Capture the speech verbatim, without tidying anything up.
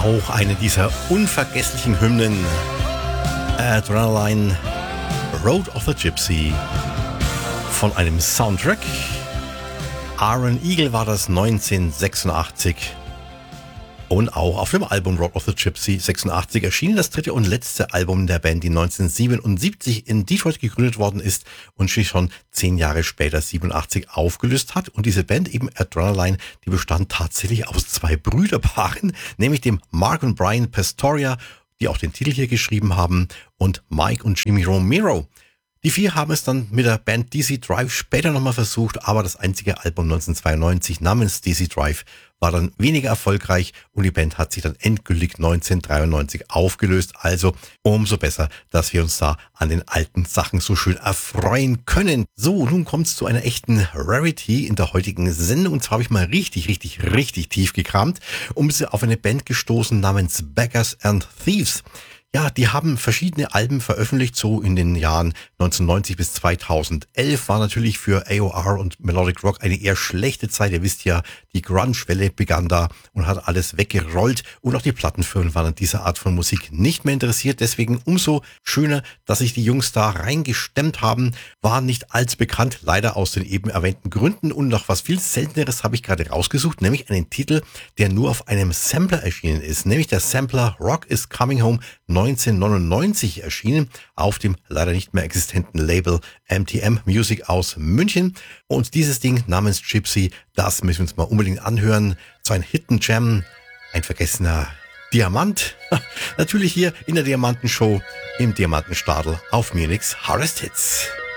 auch eine dieser unvergesslichen Hymnen. Adrenaline, Road of the Gypsy von einem Soundtrack. Iron Eagle war das neunzehnhundertsechsundachtzig und auch auf dem Album Road of the Gypsy sechsundachtzig erschienen, das dritte und letzte Album der Band, die neunzehnhundertsiebenundsiebzig in Detroit gegründet worden ist und sich schon zehn Jahre später siebenundachtzig aufgelöst hat. Und diese Band eben Adrenaline, die bestand tatsächlich aus zwei Brüderpaaren, nämlich dem Mark und Brian Pastoria, die auch den Titel hier geschrieben haben, und Mike und Jimmy Romero. Die vier haben es dann mit der Band D C Drive später nochmal versucht, aber das einzige Album neunzehnhundertzweiundneunzig namens D C Drive war dann weniger erfolgreich und die Band hat sich dann endgültig neunzehnhundertdreiundneunzig aufgelöst. Also umso besser, dass wir uns da an den alten Sachen so schön erfreuen können. So, nun kommt es zu einer echten Rarity in der heutigen Sendung. Und zwar habe ich mal richtig, richtig, richtig tief gekramt und bin auf eine Band gestoßen namens Beggars and Thieves. Ja, die haben verschiedene Alben veröffentlicht, so in den Jahren neunzehnhundertneunzig bis zweitausendelf. War natürlich für A O R und Melodic Rock eine eher schlechte Zeit. Ihr wisst ja, die Grunge-Welle begann da und hat alles weggerollt. Und auch die Plattenfirmen waren an dieser Art von Musik nicht mehr interessiert. Deswegen umso schöner, dass sich die Jungs da reingestemmt haben. Waren nicht allzu bekannt, leider aus den eben erwähnten Gründen. Und noch was viel Selteneres habe ich gerade rausgesucht, nämlich einen Titel, der nur auf einem Sampler erschienen ist. Nämlich der Sampler Rock is Coming Home neunzehnhundertneunundneunzig erschienen auf dem leider nicht mehr existenten Label M T M Music aus München. Und dieses Ding namens Gypsy, das müssen wir uns mal unbedingt anhören. So ein Hidden Gem, ein vergessener Diamant. Natürlich hier in der Diamantenshow im Diamantenstadel auf Munich's Hardest Hits.